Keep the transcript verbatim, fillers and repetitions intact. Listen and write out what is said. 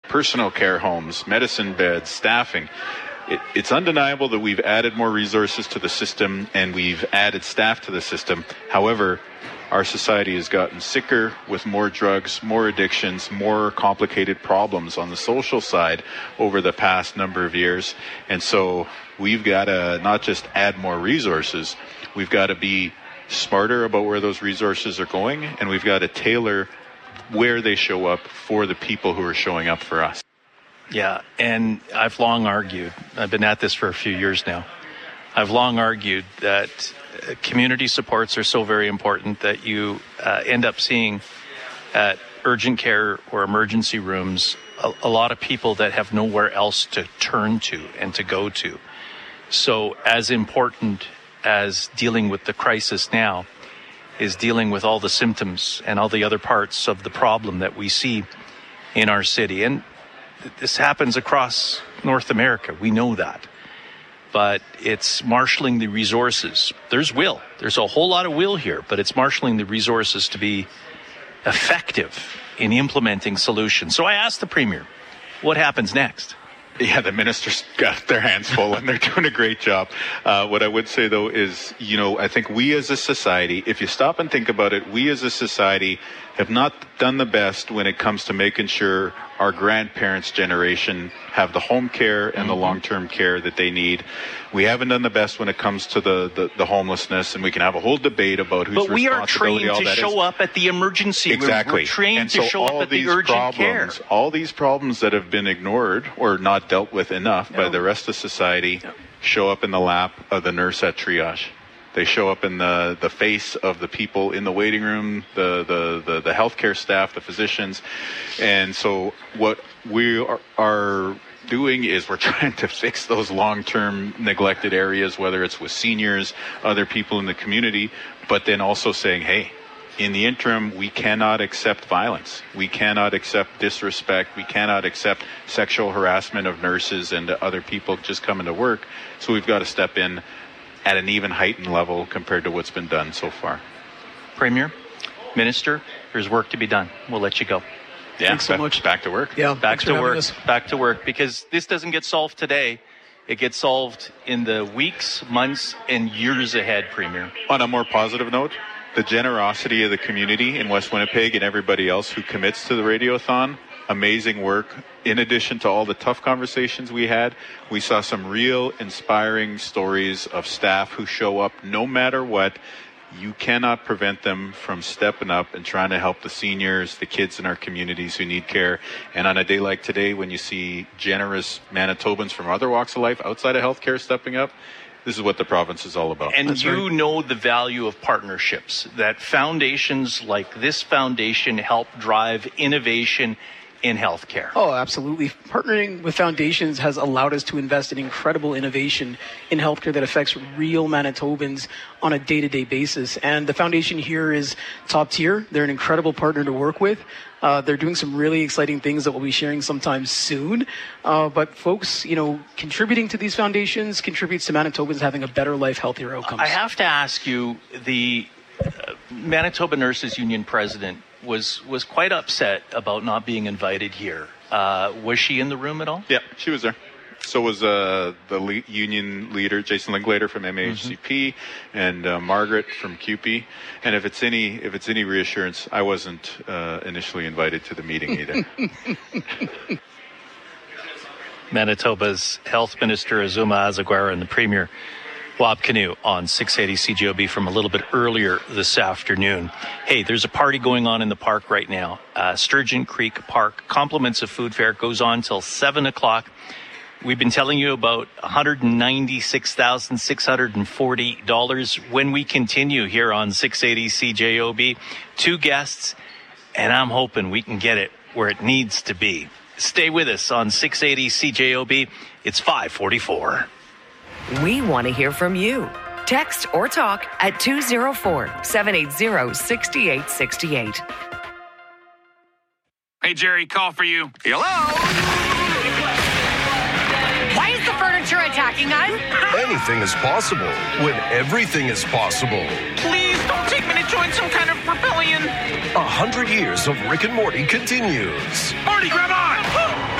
personal care homes, medicine beds, staffing. It, it's undeniable that we've added more resources to the system and we've added staff to the system. However, our society has gotten sicker with more drugs, more addictions, more complicated problems on the social side over the past number of years. And so we've got to not just add more resources, we've got to be smarter about where those resources are going, and we've got to tailor where they show up for the people who are showing up for us. Yeah, and I've long argued, I've been at this for a few years now, I've long argued that community supports are so very important that you uh, end up seeing at urgent care or emergency rooms a, a lot of people that have nowhere else to turn to and to go to. So as important as dealing with the crisis now is dealing with all the symptoms and all the other parts of the problem that we see in our city. And this happens across North America. We know that. But it's marshaling the resources. There's will. There's a whole lot of will here, but it's marshaling the resources to be effective in implementing solutions. So I asked the Premier, what happens next? Yeah, the ministers got their hands full and they're doing a great job. Uh, what I would say, though, is, you know, I think we as a society, if you stop and think about it, we as a society have not done the best when it comes to making sure our grandparents' generation have the home care and mm-hmm. the long-term care that they need. We haven't done the best when it comes to the, the, the homelessness, and we can have a whole debate about whose responsibility all that is. But we are trained to show is. up at the emergency. Exactly. We're, we're trained and to so show up at the urgent problems, care. All these problems that have been ignored or not dealt with enough no. by the rest of society no. show up in the lap of the nurse at triage. They show up in the, the face of the people in the waiting room, the, the, the, the healthcare staff, the physicians. And so what we are, are doing is we're trying to fix those long-term neglected areas, whether it's with seniors, other people in the community, but then also saying, hey, in the interim, we cannot accept violence. We cannot accept disrespect. We cannot accept sexual harassment of nurses and other people just coming to work. So we've got to step in at an even heightened level compared to what's been done so far. Premier, Minister, there's work to be done. We'll let you go. Yeah, Thanks so back, much. Back to work. Yeah, back to work. Us. Back to work, because this doesn't get solved today. It gets solved in the weeks, months, and years ahead, Premier. On a more positive note, the generosity of the community in West Winnipeg and everybody else who commits to the Radiothon, amazing work. In addition to all the tough conversations we had, we saw some real inspiring stories of staff who show up no matter what. You cannot prevent them from stepping up and trying to help the seniors, the kids in our communities who need care. And on a day like today, when you see generous Manitobans from other walks of life outside of healthcare stepping up, this is what the province is all about. And That's you right. know the value of partnerships, that foundations like this foundation help drive innovation in healthcare. Oh, absolutely. Partnering with foundations has allowed us to invest in incredible innovation in healthcare that affects real Manitobans on a day-to-day basis. And the foundation here is top tier. They're an incredible partner to work with. Uh, they're doing some really exciting things that we'll be sharing sometime soon. Uh, but folks, you know, contributing to these foundations contributes to Manitobans having a better life, healthier outcomes. I have to ask you, the uh, Manitoba Nurses Union president was was quite upset about not being invited here. Uh, was she in the room at all? Yeah, she was there. So was uh, the le- union leader, Jason Linklater from M A H C P, mm-hmm. and uh, Margaret from C U P E. And if it's any if it's any reassurance, I wasn't uh, initially invited to the meeting either. Manitoba's Health Minister Azuma Azaguara and the Premier Wab Kinew on six eighty C J O B from a little bit earlier this afternoon. Hey, there's a party going on in the park right now. Uh, Sturgeon Creek Park. Compliments of Food Fair goes on till seven o'clock. We've been telling you about one hundred ninety-six thousand six hundred forty dollars when we continue here on six eighty C J O B. Two guests, and I'm hoping we can get it where it needs to be. Stay with us on six eighty C J O B. It's five forty-four. We want to hear from you. Text or talk at two oh four, seven eight zero, six eight six eight. Hey, Jerry, call for you. Hello? Why is the furniture attacking us? Anything is possible when everything is possible. Please don't take me to join some kind of rebellion. A hundred years of Rick and Morty continues. Morty, grab on!